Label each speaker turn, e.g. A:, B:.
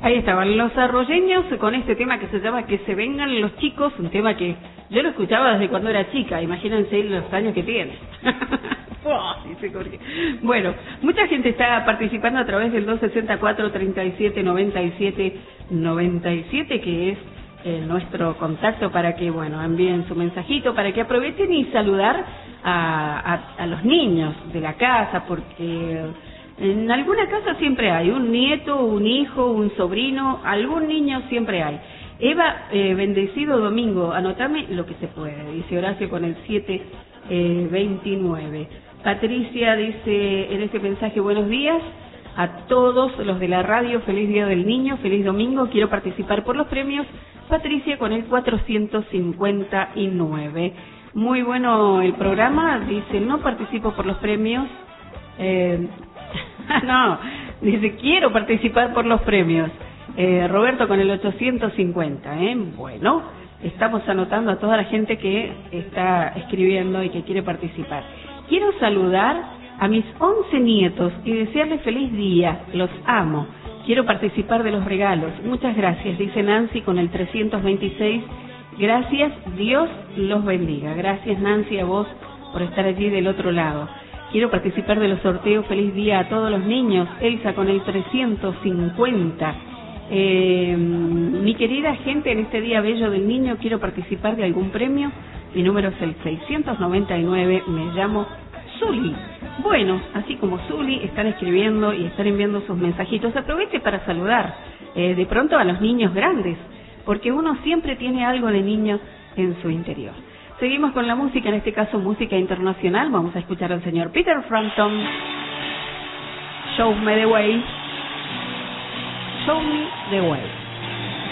A: Ahí estaban los arroyeños con este tema que se llama Que se vengan los chicos, un tema que yo lo escuchaba desde cuando era chica, imagínense los años que tiene. Oh, dice Jorge. Bueno, mucha gente está participando a través del 264-37-97-97, que es nuestro contacto para que, bueno, envíen su mensajito, para que aprovechen y saludar a los niños de la casa, porque en alguna casa siempre hay un nieto, un hijo, un sobrino, algún niño siempre hay. Eva, bendecido domingo, anotame lo que se puede, dice Horacio con el 729. Patricia dice en este mensaje, buenos días a todos los de la radio, feliz día del niño, feliz domingo, quiero participar por los premios. Patricia con el 459. Muy bueno el programa, dice, no participo por los premios, no, dice, quiero participar por los premios. Roberto con el 850, bueno, estamos anotando a toda la gente que está escribiendo y que quiere participar. Quiero saludar a mis 11 nietos y desearles feliz día, los amo. Quiero participar de los regalos. Muchas gracias, dice Nancy con el 326. Gracias, Dios los bendiga. Gracias, Nancy, a vos por estar allí del otro lado. Quiero participar de los sorteos. Feliz día a todos los niños. Elsa con el 350. Mi querida gente, en este día bello del niño, quiero participar de algún premio. Mi número es el 699. Me llamo Zuli. Bueno, así como Zuli, están escribiendo y están enviando sus mensajitos. Aproveche para saludar de pronto a los niños grandes, porque uno siempre tiene algo de niño en su interior. Seguimos con la música, en este caso música internacional. Vamos a escuchar al señor Peter Frampton. Show me the way. Show me the way.